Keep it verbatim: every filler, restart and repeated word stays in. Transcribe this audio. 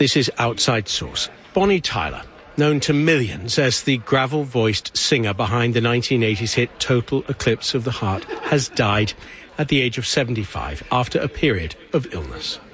This is Outside Source. Bonnie Tyler, known to millions as the gravel-voiced singer behind the nineteen eighties hit Total Eclipse of the Heart, has died at the age of seventy-five after a period of illness.